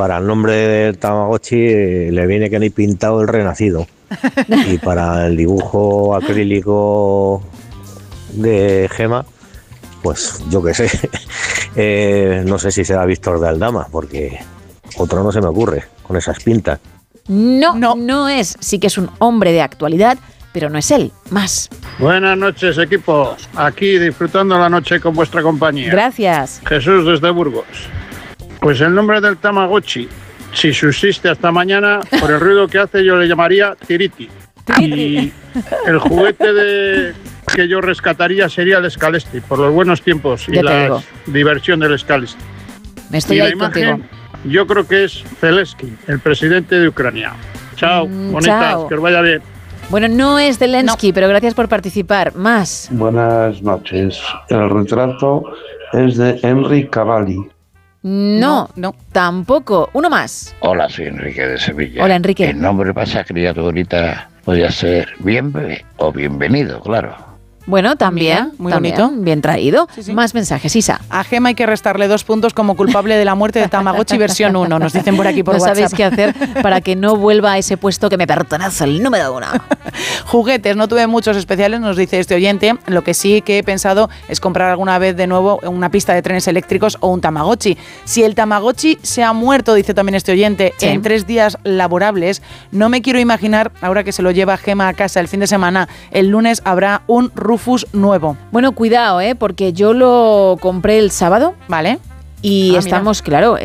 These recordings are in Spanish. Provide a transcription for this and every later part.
para el nombre del Tamagotchi le viene que ni pintado el renacido. Y para el dibujo acrílico de Gema, pues yo qué sé. No sé si será Víctor de Aldama, porque otro no se me ocurre con esas pintas. No es. Sí que es un hombre de actualidad, pero no es él. Más. Buenas noches, equipo. Aquí disfrutando la noche con vuestra compañía. Gracias. Jesús desde Burgos. Pues el nombre del Tamagotchi, si subsiste hasta mañana, por el ruido que hace yo le llamaría Tiriti. Y el juguete que yo rescataría sería el Scalestri, por los buenos tiempos y la diversión del Scalestri. Me estoy y la ahí imagen, contigo. yo creo que es Zelensky, el presidente de Ucrania. Chao, bonitas, chao. que os vaya bien. Bueno, no es Zelensky, pero gracias por participar. Más. Buenas noches. El retrato es de Henry Cavalli. No, tampoco. Uno más. Hola, soy Enrique de Sevilla. Hola, Enrique. El nombre para esa criaturita podría ser Bienve o Bienvenido, claro. Bueno, también. Mira, muy también, bonito. Bien traído. Sí. Más mensajes, Isa. A Gema hay que restarle 2 puntos como culpable de la muerte de Tamagotchi versión 1. Nos dicen por aquí por No WhatsApp. sabéis qué hacer para que no vuelva a ese puesto que me pertenece, el número 1. Juguetes, no tuve muchos especiales, nos dice este oyente. Lo que sí que he pensado es comprar alguna vez de nuevo una pista de trenes eléctricos o un Tamagotchi. Si el Tamagotchi se ha muerto, dice también este oyente, en 3 días laborables, no me quiero imaginar, ahora que se lo lleva Gema a casa el fin de semana, el lunes habrá un Rufus nuevo. Bueno, cuidado, porque yo lo compré el sábado. Vale. Y estamos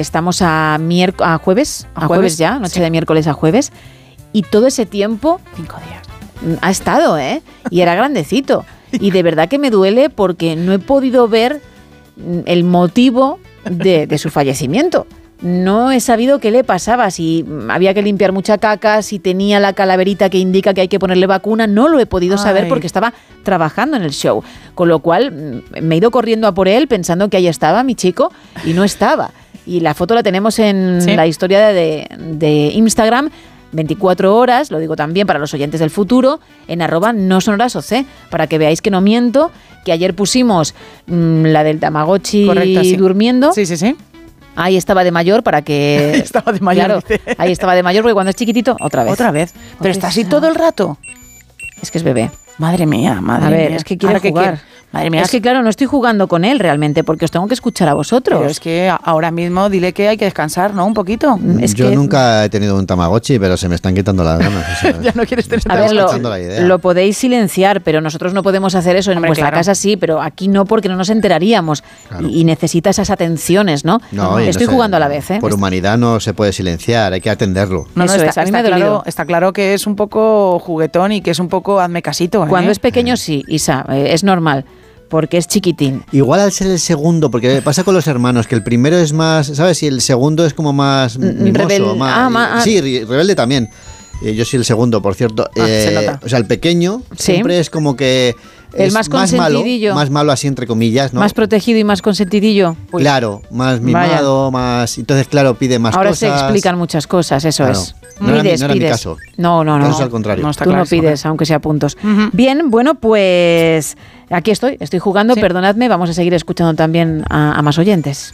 a jueves. A jueves ya, noche de miércoles a jueves. Y todo ese tiempo... 5 días. Ha estado, y era grandecito. Y de verdad que me duele porque no he podido ver el motivo de su fallecimiento. No he sabido qué le pasaba, si había que limpiar mucha caca, si tenía la calaverita que indica que hay que ponerle vacuna. No lo he podido saber porque estaba trabajando en el show. Con lo cual me he ido corriendo a por él pensando que ahí estaba mi chico y no estaba. Y la foto la tenemos en la historia de Instagram. 24 horas, lo digo también para los oyentes del futuro, en @nosonorasoc, para que veáis que no miento, que ayer pusimos la del Tamagotchi. Correcto, durmiendo. Sí. Ahí estaba de mayor para que... Estaba de mayor. Claro, ahí estaba de mayor porque cuando es chiquitito, otra vez. Pero está así todo el rato. Es que es bebé. Madre mía. A ver, es que quiere jugar. Madre mía. Es que claro, no estoy jugando con él realmente porque os tengo que escuchar a vosotros. Pero es que ahora mismo dile que hay que descansar, ¿no? Un poquito. Yo nunca he tenido un Tamagotchi, pero se me están quitando las ganas. O sea, ya no quieres tener. A ver, lo podéis silenciar, pero nosotros no podemos hacer eso. En vuestra casa sí, pero aquí no, porque no nos enteraríamos. Claro. Y necesita esas atenciones, ¿no? Estoy jugando a la vez, Por humanidad no se puede silenciar, hay que atenderlo. No, está claro que es un poco juguetón y que es un poco hazme casito. Cuando es pequeño sí, Isa, es normal. Porque es chiquitín. Igual al ser el segundo, porque pasa con los hermanos, que el primero es más, ¿sabes? Y el segundo es como más mimoso. Sí, rebelde también. Yo soy el segundo, por cierto. Se nota. O sea, el pequeño siempre es como que... El más consentidillo. Más malo así, entre comillas, ¿no? Más protegido y más consentidillo. Claro, más mimado, más... Entonces, claro, pide más Ahora cosas. Ahora se explican muchas cosas, eso es. No era mi caso. No. Eso es al contrario. Tú no pides, aunque sea puntos. Bien, bueno, pues aquí estoy jugando, perdonadme, vamos a seguir escuchando también a más oyentes.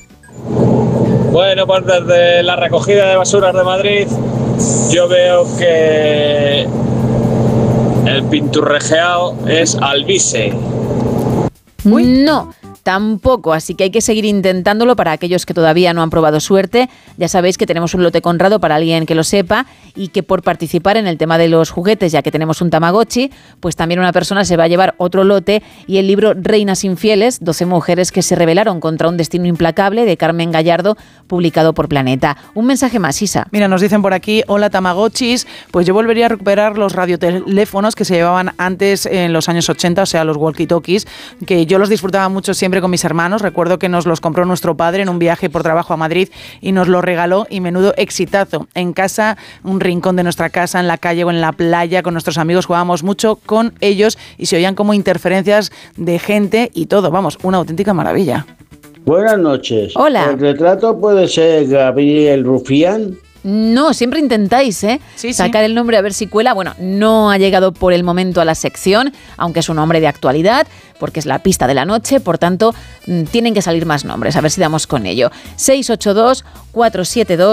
Bueno, pues desde la recogida de basuras de Madrid, yo veo que el pinturrejeado es Alvise. No. Tampoco, así que hay que seguir intentándolo para aquellos que todavía no han probado suerte. Ya sabéis que tenemos un lote Conrado para alguien que lo sepa y que por participar en el tema de los juguetes, ya que tenemos un Tamagotchi, pues también una persona se va a llevar otro lote y el libro Reinas infieles, 12 mujeres que se rebelaron contra un destino implacable, de Carmen Gallardo, publicado por Planeta. Un mensaje más, Isa. Mira, nos dicen por aquí, hola Tamagotchis, pues yo volvería a recuperar los radioteléfonos que se llevaban antes en los años 80, o sea, los walkie-talkies, que yo los disfrutaba mucho siempre con mis hermanos. Recuerdo que nos los compró nuestro padre en un viaje por trabajo a Madrid y nos los regaló, y menudo exitazo. En casa, un rincón de nuestra casa, en la calle o en la playa, con nuestros amigos jugábamos mucho con ellos y se oían como interferencias de gente y todo. Vamos, una auténtica maravilla. Buenas noches. Hola. ¿El retrato puede ser Gabriel Rufián? No, siempre intentáis sacar el nombre a ver si cuela. Bueno, no ha llegado por el momento a la sección, aunque es un nombre de actualidad, porque es la pista de la noche, por tanto, tienen que salir más nombres, a ver si damos con ello. 682 472